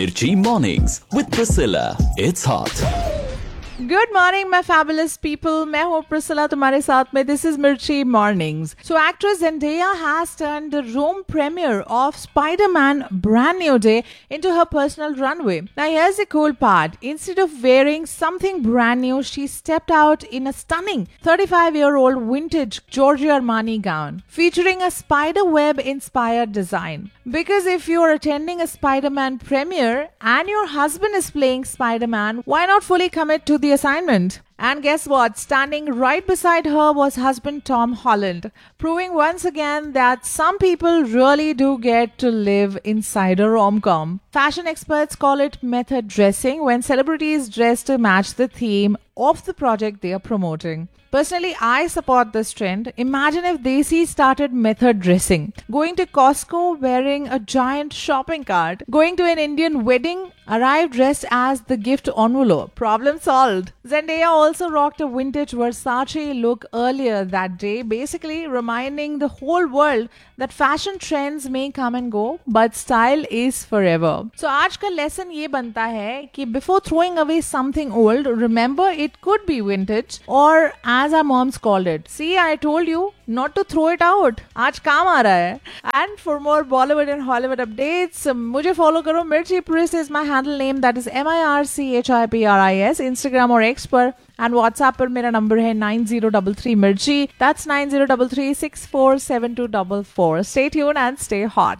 Mirchi Mornings with Priscilla. It's hot. Good morning my fabulous people. मैं हूँ Priscilla तुम्हारे साथ में. दिस इज मिर्ची mornings. So actress Zendaya has turned the Rome premiere of Spider-Man Brand New Day into her personal runway. Now here's the cool part. Instead of wearing something brand new, she stepped out in a stunning 35-year-old vintage Giorgio Armani gown featuring a spider web inspired design. Because if you're attending a Spider-Man premiere and your husband is playing Spider-Man, why not fully commit to the assignment? And guess what? Standing right beside her was husband Tom Holland, proving once again that some people really do get to live inside a rom-com. Fashion experts call it method dressing when celebrities dress to match the theme of the project they are promoting. Personally, I support this trend. Imagine if Desi started method dressing. Going to Costco wearing a giant shopping cart. Going to an Indian wedding, arrived dressed as the gift envelope. Problem solved. Zendaya also rocked a vintage Versace look earlier that day, basically reminding the whole world that fashion trends may come and go, but style is forever. So आज का lesson ये बनता है कि before throwing away something old, remember it could be vintage or as our moms called it. See, I told you not to throw it out. आज काम आ रहा है. And for more Bollywood and Hollywood updates, मुझे follow करो. Mirchi Pris is my handle name, that is MIRCHIPRIS, Instagram और X पर. And WhatsApp पर मेरा नंबर है 9033 Mirchi. That's 9033647244. Stay tuned and stay hot.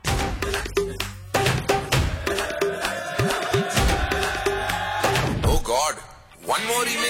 Oh God, one more email.